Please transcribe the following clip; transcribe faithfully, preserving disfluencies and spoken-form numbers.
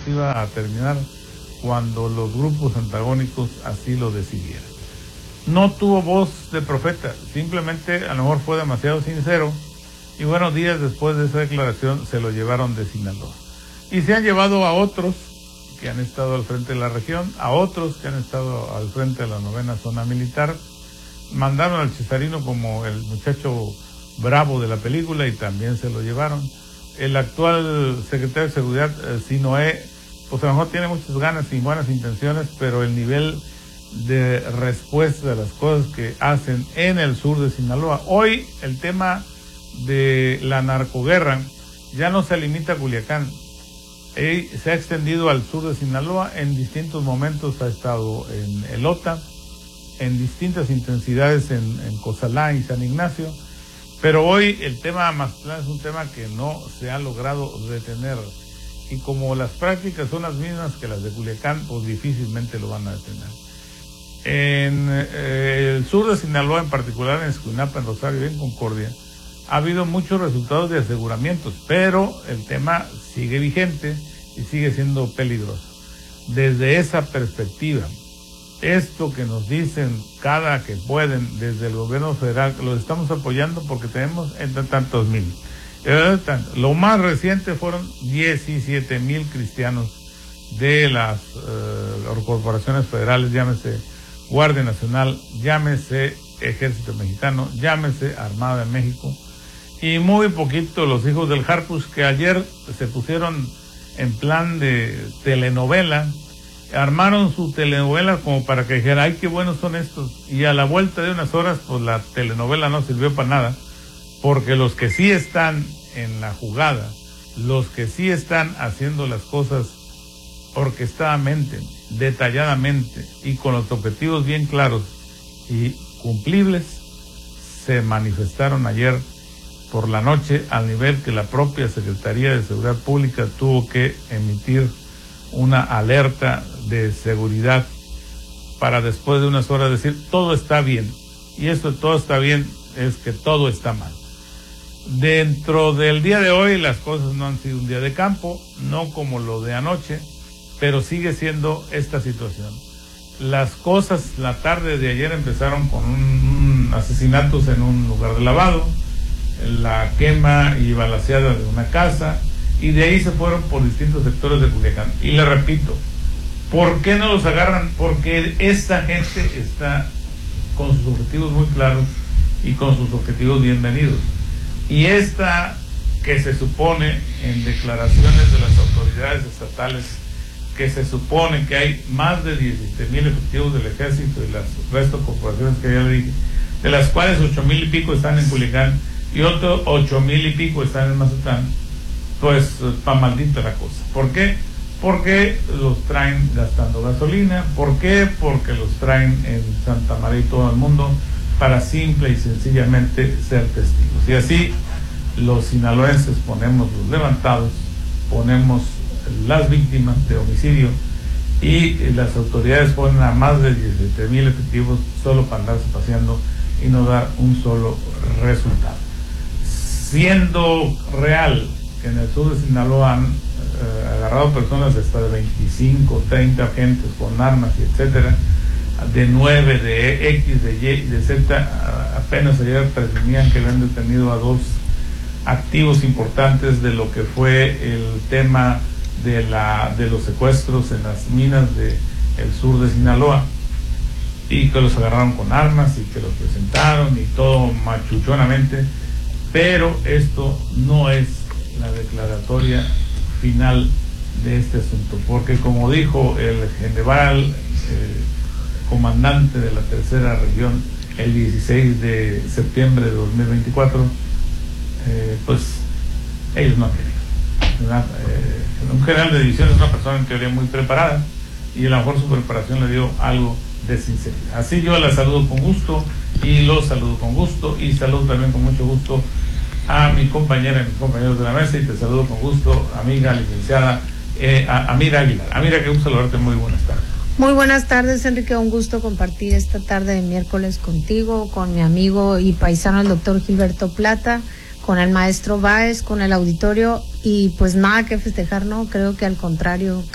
iba a terminar cuando los grupos antagónicos así lo decidieran. No tuvo voz de profeta, simplemente a lo mejor fue demasiado sincero, y bueno, días después de esa declaración se lo llevaron de Sinaloa. Y se han llevado a otros que han estado al frente de la región, a otros que han estado al frente de la novena zona militar. Mandaron al Cesarino como el muchacho bravo de la película y también se lo llevaron. El actual secretario de Seguridad, eh, Sinoé, pues a lo mejor tiene muchas ganas y buenas intenciones, pero el nivel de respuesta de las cosas que hacen en el sur de Sinaloa. Hoy el tema de la narcoguerra ya no se limita a Culiacán, eh, se ha extendido al sur de Sinaloa. En distintos momentos ha estado en Elota, en distintas intensidades en, en Cozalá y San Ignacio, pero hoy el tema Mazatlán es un tema que no se ha logrado detener, y como las prácticas son las mismas que las de Culiacán, pues difícilmente lo van a detener. En eh, el sur de Sinaloa, en particular en Escuinapa, en Rosario y en Concordia, ha habido muchos resultados de aseguramientos, pero el tema sigue vigente y sigue siendo peligroso. Desde esa perspectiva, esto que nos dicen cada que pueden desde el gobierno federal, lo estamos apoyando porque tenemos entre tantos mil. Lo más reciente fueron diecisiete mil cristianos de las uh, corporaciones federales, llámese Guardia Nacional, llámese Ejército Mexicano, llámese Armada de México, y muy poquito los hijos del Harpus, que ayer se pusieron en plan de telenovela, armaron su telenovela como para que dijera, ay, qué buenos son estos, y a la vuelta de unas horas, pues la telenovela no sirvió para nada, porque los que sí están en la jugada, los que sí están haciendo las cosas orquestadamente, detalladamente y con los objetivos bien claros y cumplibles, se manifestaron ayer por la noche, al nivel que la propia Secretaría de Seguridad Pública tuvo que emitir una alerta de seguridad para después de unas horas decir todo está bien. Y eso de todo está bien es que todo está mal. Dentro del día de hoy las cosas no han sido un día de campo, no como lo de anoche, pero sigue siendo esta situación. Las cosas la tarde de ayer empezaron con un, un asesinatos en un lugar de lavado, la quema y balaceada de una casa, y de ahí se fueron por distintos sectores de Culiacán. Y le repito, ¿por qué no los agarran? Porque esta gente está con sus objetivos muy claros y con sus objetivos bienvenidos. Y esta que se supone en declaraciones de las autoridades estatales, que se supone que hay más de diecisiete mil efectivos del ejército y las resto corporaciones que ya le dije, de las cuales ocho mil y pico están en Culiacán y otros ocho mil y pico están en Mazatlán, pues pa' maldita la cosa. ¿Por qué? Porque los traen gastando gasolina. ¿Por qué? Porque los traen en Santa María y todo el mundo para simple y sencillamente ser testigos. Y así los sinaloenses ponemos los levantados, ponemos las víctimas de homicidio, y las autoridades ponen a más de diecisiete mil efectivos solo para andarse paseando y no dar un solo resultado. Siendo real que en el sur de Sinaloa han eh, agarrado personas hasta de veinticinco, treinta agentes con armas y etcétera, de nueve, de X, de Y y de Z, apenas ayer presumían que le han detenido a dos activos importantes de lo que fue el tema de la de los secuestros en las minas del sur de Sinaloa, y que los agarraron con armas y que los presentaron y todo machuchonamente, pero esto no es la declaratoria final de este asunto, porque como dijo el general eh, comandante de la tercera región el dieciséis de septiembre de dos mil veinticuatro, eh, pues ellos no han querido. Una, eh, un general de división es una persona en teoría muy preparada, y a lo mejor su preparación le dio algo de sinceridad. Así yo la saludo con gusto y los saludo con gusto, y saludo también con mucho gusto a mi compañera y mis compañeros de la mesa, y te saludo con gusto, amiga licenciada eh, a, Amira Aguilar. Amira, qué gusto saludarte, muy buenas tardes. Muy buenas tardes, Enrique, un gusto compartir esta tarde de miércoles contigo, con mi amigo y paisano el doctor Gilberto Plata, con el maestro Báez, con el auditorio, y pues nada que festejar, ¿no? Creo que al contrario,